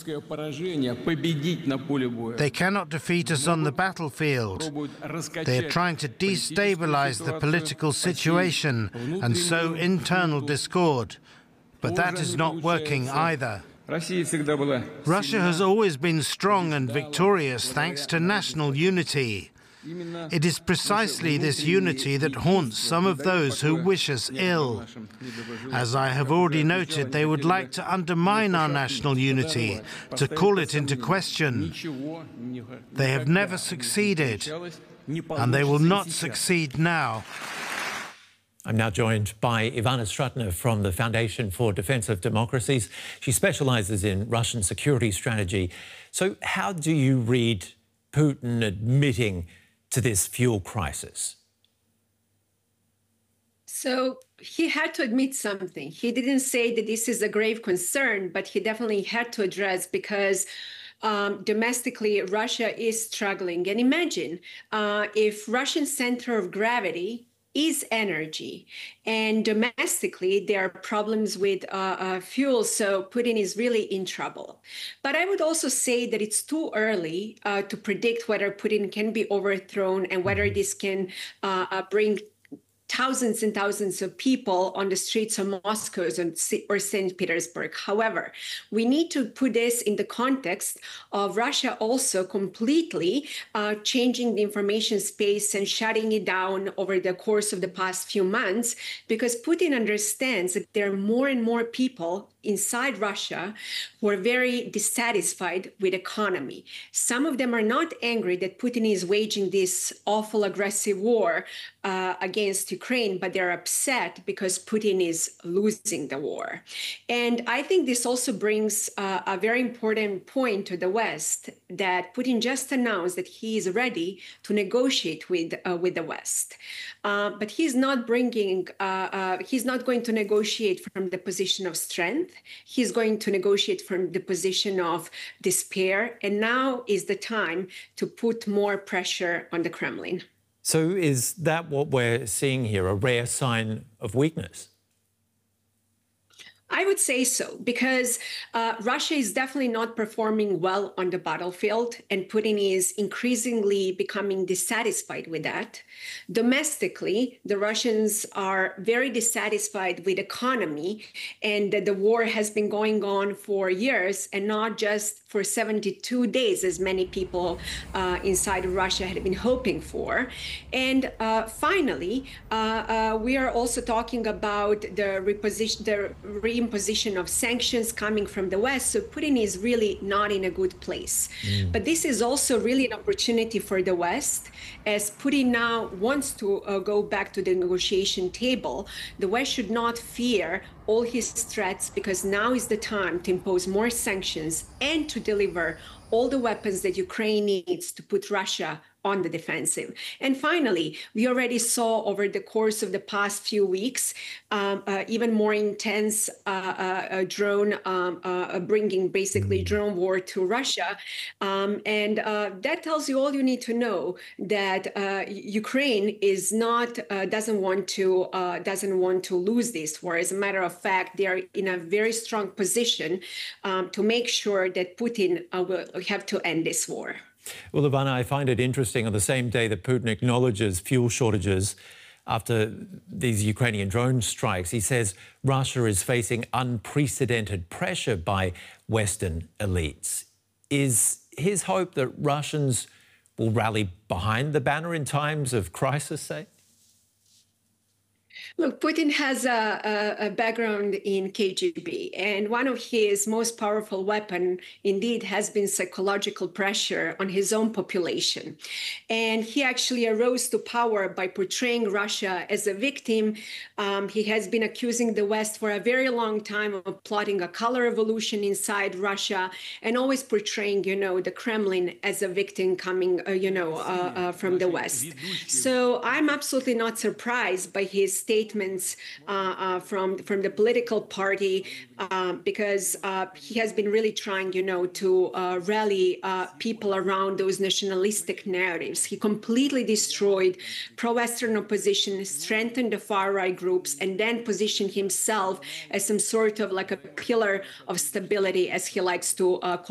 They cannot defeat us on the battlefield. They are trying to destabilize the political situation and sow internal discord. But that is not working either. Russia has always been strong and victorious thanks to national unity. It is precisely this unity that haunts some of those who wish us ill. As I have already noted, they would like to undermine our national unity, to call it into question. They have never succeeded, and they will not succeed now. I'm now joined by Ivana Stratna from the Foundation for Defense of Democracies. She specializes in Russian security strategy. So how do you read Putin admitting to this fuel crisis? So he had to admit something. He didn't say that this is a grave concern, but he definitely had to address, because domestically, Russia is struggling. And imagine if Russian center of gravity is energy, and domestically there are problems with fuel, so Putin is really in trouble. But I would also say that it's too early to predict whether Putin can be overthrown and whether this can bring thousands and thousands of people on the streets of Moscow or St. Petersburg. However, we need to put this in the context of Russia also completely changing the information space and shutting it down over the course of the past few months, because Putin understands that there are more and more people inside Russia who are very dissatisfied with economy. Some of them are not angry that Putin is waging this awful aggressive war against Ukraine, but they're upset because Putin is losing the war. And I think this also brings a very important point to the West, that Putin just announced that he is ready to negotiate with the West. But he's not going to negotiate from the position of strength. He's going to negotiate from the position of despair. And now is the time to put more pressure on the Kremlin. So is that what we're seeing here, a rare sign of weakness? I would say so, because Russia is definitely not performing well on the battlefield, and Putin is increasingly becoming dissatisfied with that. Domestically, the Russians are very dissatisfied with economy, and the war has been going on for years and not just for 72 days, as many people inside Russia had been hoping for. And finally, we are also talking about the reimposition of sanctions coming from the West. So Putin is really not in a good place. But this is also really an opportunity for the West, as Putin now wants to go back to the negotiation table. The West should not fear all his threats, because now is the time to impose more sanctions and to deliver all the weapons that Ukraine needs to put Russia on the defensive. And finally, we already saw over the course of the past few weeks, even more intense drone, bringing basically drone war to Russia. And that tells you all you need to know, that Ukraine is not, doesn't want to lose this war. As a matter of fact, they are in a very strong position to make sure that Putin will have to end this war. Well, Ivana, I find it interesting, on the same day that Putin acknowledges fuel shortages after these Ukrainian drone strikes, he says Russia is facing unprecedented pressure by Western elites. Is his hope that Russians will rally behind the banner in times of crisis, say? Look, Putin has a background in KGB, and one of his most powerful weapons, indeed, has been psychological pressure on his own population. And he actually arose to power by portraying Russia as a victim. He has been accusing the West for a very long time of plotting a color revolution inside Russia, and always portraying, the Kremlin as a victim coming, from the West. So I'm absolutely not surprised by his statements from the political party, because he has been really trying, to rally people around those nationalistic narratives. He completely destroyed pro-Western opposition, strengthened the far-right groups, and then positioned himself as some sort of like a pillar of stability, as he likes to call